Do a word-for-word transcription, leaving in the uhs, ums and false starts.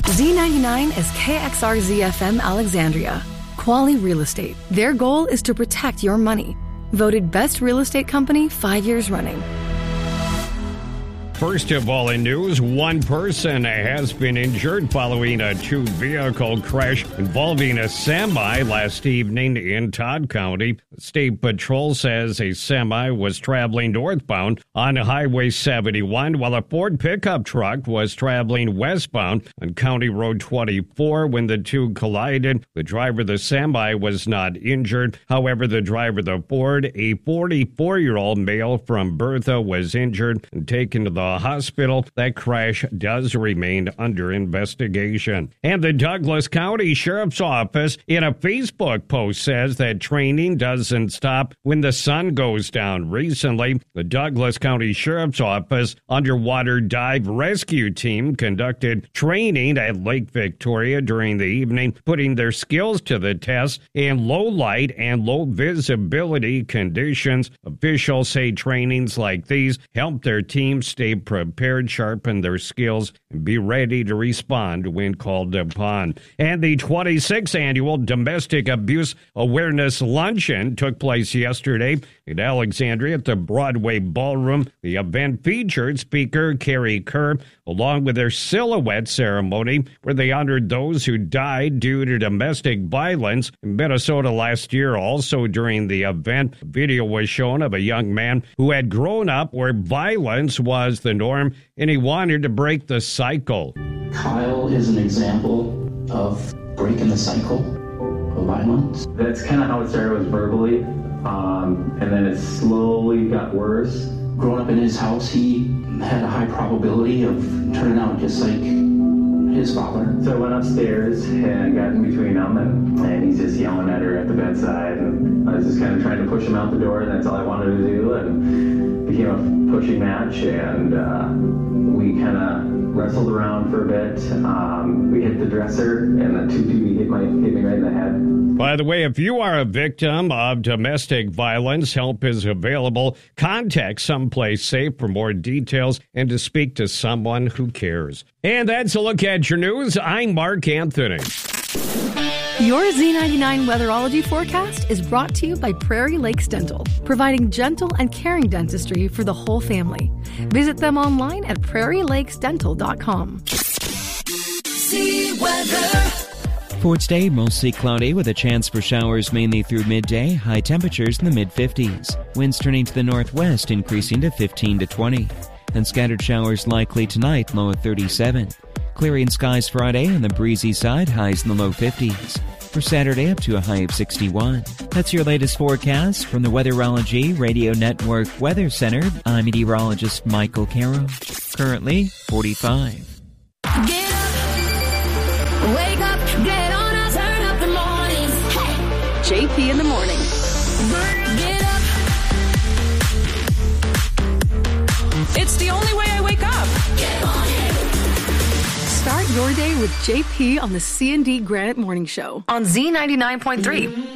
Z ninety-nine is K X R Z F M Alexandria. Quali Real Estate. Their goal is to protect your money. Voted Best Real Estate Company five years running. First of all in news, one person has been injured following a two-vehicle crash involving a semi last evening in Todd County. State Patrol says a semi was traveling northbound on Highway seventy-one while a Ford pickup truck was traveling westbound on County Road twenty-four when the two collided. The driver of the semi was not injured. However, the driver of the Ford, a forty-four-year-old male from Bertha, was injured and taken to the hospital. That crash does remain under investigation. And the Douglas County Sheriff's Office in a Facebook post says that training doesn't stop when the sun goes down. Recently, the Douglas County Sheriff's Office Underwater Dive Rescue Team conducted training at Lake Victoria during the evening, putting their skills to the test in low light and low visibility conditions. Officials say trainings like these help their team stay prepared, sharpen their skills, and be ready to respond when called upon. And the twenty-sixth Annual Domestic Abuse Awareness Luncheon took place yesterday in Alexandria at the Broadway Ballroom. The event featured speaker Carrie Kerr, along with their silhouette ceremony, where they honored those who died due to domestic violence in Minnesota last year. Also during the event, a video was shown of a young man who had grown up where violence was the norm, and he wanted to break the cycle. Kyle is an example of breaking the cycle of violence. That's kind of how it started, was verbally, um, and then it slowly got worse. Growing up in his house, he had a high probability of turning out just like his father. So I went upstairs and got in between them, and, and he's just yelling at her at the bedside, and I was just kind of trying to push him out the door, and that's all I wanted to do, and it became a pushing match, and uh, we kind of wrestled around for a bit. Um, we hit the dresser, and the two two hit, my, hit me right in the head. By the way, if you are a victim of domestic violence, help is available. Contact Someplace Safe for more details and to speak to someone who cares. And that's a look at your news. I'm Mark Anthony. Your Z ninety-nine weatherology forecast is brought to you by Prairie Lakes Dental, providing gentle and caring dentistry for the whole family. Visit them online at prairie lakes dental dot com. See weather. For today, mostly cloudy with a chance for showers mainly through midday, high temperatures in the mid-fifties. Winds turning to the northwest, increasing to fifteen to twenty. And scattered showers likely tonight, low at thirty-seven. Clearing skies Friday on the breezy side, highs in the low fifties. For Saturday, up to a high of sixty-one. That's your latest forecast from the Weatherology Radio Network Weather Center. I'm meteorologist Michael Caro. Currently, forty-five. Get up, wake up, get on, I'll turn up the mornings. Hey. J P in the morning. Get up. It's the only way I wake up. Get on it. Start your day with J P on the C and D Granite Morning Show on Z ninety-nine point three.